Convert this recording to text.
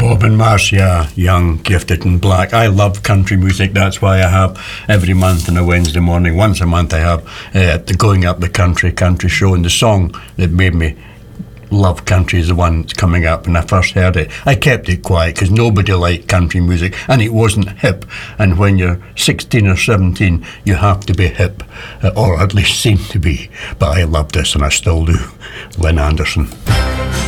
Robin Marcia, young, gifted and black. I love country music. That's why I have every month on a Wednesday morning, once a month I have the Going Up the Country show. And the song that made me love country is the one that's coming up. When I first heard it, I kept it quiet because nobody liked country music and it wasn't hip. And when you're 16 or 17, you have to be hip, or at least seem to be. But I love this and I still do. Lynn Anderson.